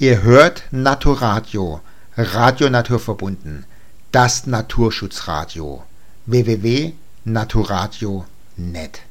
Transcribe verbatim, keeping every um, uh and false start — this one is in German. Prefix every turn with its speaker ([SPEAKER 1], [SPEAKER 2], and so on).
[SPEAKER 1] Ihr hört Naturadio, Radio naturverbunden, das Naturschutzradio. w w w punkt naturadio punkt net